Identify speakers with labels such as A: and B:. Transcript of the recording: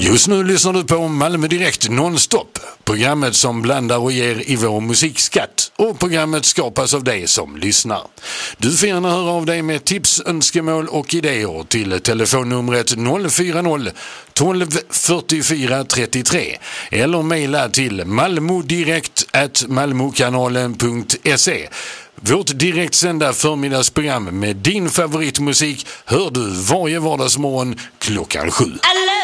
A: Just nu lyssnar du på Malmö Direkt nonstop. Programmet som blandar och ger i vår musikskatt. Och programmet skapas av dig som lyssnar. Du får gärna höra av dig med tips, önskemål och idéer till telefonnumret 040 12 44 33 eller mejla till malmodirekt@malmokanalen.se. Vårt direktsända förmiddagsprogram med din favoritmusik hör du varje vardagsmorgon klockan 7.